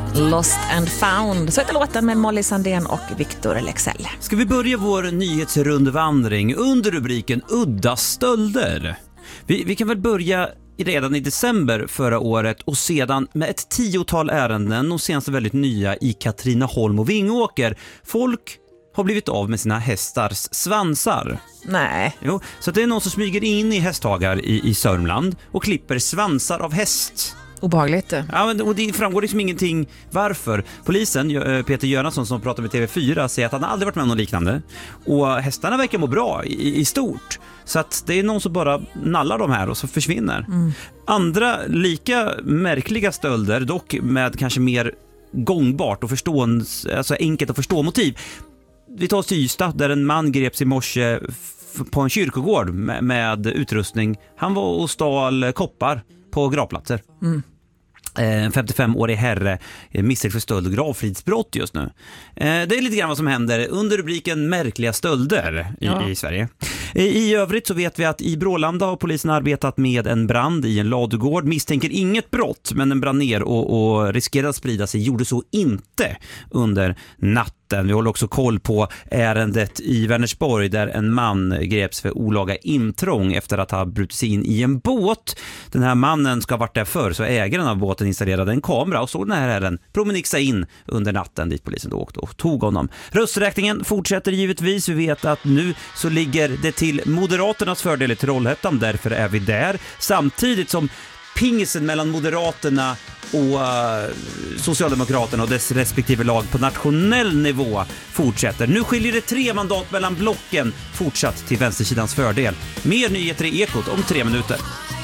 Lost and found. Så heter låten med Molly Sandén och Victor Lexell. Ska vi börja vår nyhetsrundvandring under rubriken Udda stölder? Vi kan väl börja redan i december förra året och sedan med ett 10-tal ärenden och senast väldigt nya i Katrineholm och Vingåker. Folk har blivit av med sina hästars svansar. Nej. Jo, så det är någon som smyger in i hästhagar i Sörmland och klipper svansar av häst. Obehagligt. Ja, men, och det framgår liksom ingenting varför. Polisen, Peter Göransson som pratar med TV4, säger att han aldrig varit med om något liknande. Och hästarna verkar må bra i stort. Så att det är någon som bara nallar de här och så försvinner. Andra lika märkliga stölder, dock med kanske mer gångbart och alltså enkelt att förstå motiv. Vi tar oss till Ystad där en man greps i morse på en kyrkogård med utrustning. Han var och stal koppar på gravplatser. En 55-årig herre misstänkt för stöld och gravfridsbrott just nu. Det är lite grann vad som händer under rubriken märkliga stölder i Sverige. I övrigt så vet vi att i Brålanda har polisen arbetat med en brand i en ladugård. Misstänker inget brott, men den brann ner och riskerade att sprida sig. Gjorde så inte under natten. Vi håller också koll på ärendet i Vänersborg där en man greps för olaga intrång efter att ha brutit sig in i en båt. Den här mannen ska ha varit där förr, så ägaren av båten installerade en kamera och såg den här herren promenixa in under natten dit polisen då åkte och tog honom. Rösträkningen fortsätter givetvis. Vi vet att nu så ligger det till Moderaternas fördel i Trollhättan, därför är vi där. Samtidigt som pingisen mellan Moderaterna och Socialdemokraterna och dess respektive lag på nationell nivå fortsätter. Nu skiljer det 3 mandat mellan blocken, fortsatt till vänstersidans fördel. Mer nyheter i Ekot om 3 minuter.